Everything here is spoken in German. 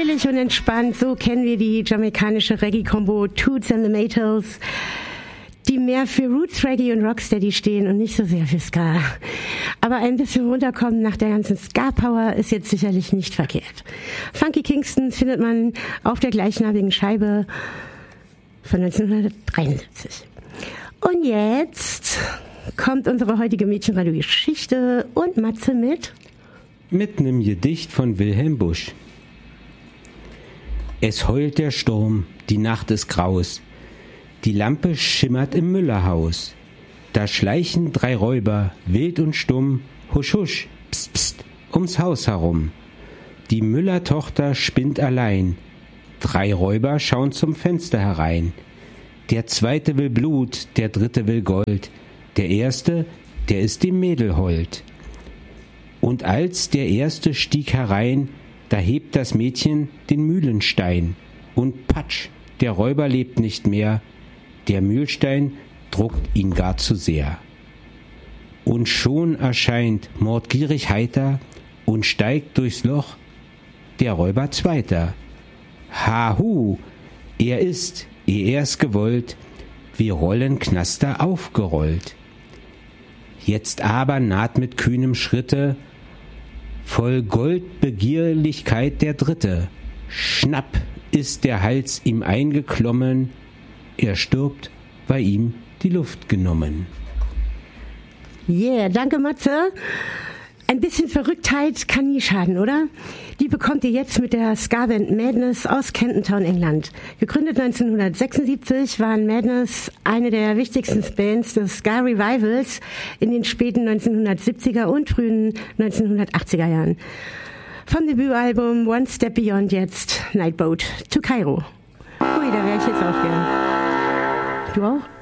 Fröhlich und entspannt, so kennen wir die jamaikanische Reggae-Kombo Toots and the Maytals, die mehr für Roots, Reggae und Rocksteady stehen und nicht so sehr für Ska. Aber ein bisschen runterkommen nach der ganzen Ska-Power ist jetzt sicherlich nicht verkehrt. Funky Kingston findet man auf der gleichnamigen Scheibe von 1973. Und jetzt kommt unsere heutige Mädchenradio-Geschichte und Matze mit einem Gedicht von Wilhelm Busch. Es heult der Sturm, die Nacht ist graus, die Lampe schimmert im Müllerhaus. Da schleichen 3 Räuber, wild und stumm, husch husch, pst pst, ums Haus herum. Die Müllertochter spinnt allein, 3 Räuber schauen zum Fenster herein. Der zweite will Blut, der dritte will Gold, der erste, der ist dem Mädel hold. Und als der erste stieg herein, da hebt das Mädchen den Mühlenstein. Und patsch, der Räuber lebt nicht mehr, der Mühlstein druckt ihn gar zu sehr. Und schon erscheint mordgierig heiter und steigt durchs Loch der Räuber Zweiter. Hahu, er ist, ehe er's gewollt, wie Rollenknaster aufgerollt. Jetzt aber naht mit kühnem Schritte voll Goldbegierlichkeit der Dritte. Schnapp ist der Hals ihm eingeklommen, er stirbt, weil ihm die Luft genommen. Yeah, danke Matze. Ein bisschen Verrücktheit kann nie schaden, oder? Die bekommt ihr jetzt mit der Ska-Band Madness aus Camden Town, England. Gegründet 1976 waren Madness eine der wichtigsten Bands des Ska-Revivals in den späten 1970er und frühen 1980er Jahren. Vom Debütalbum One Step Beyond jetzt Nightboat to Cairo. Ui, da wäre ich jetzt auch gern. Du auch?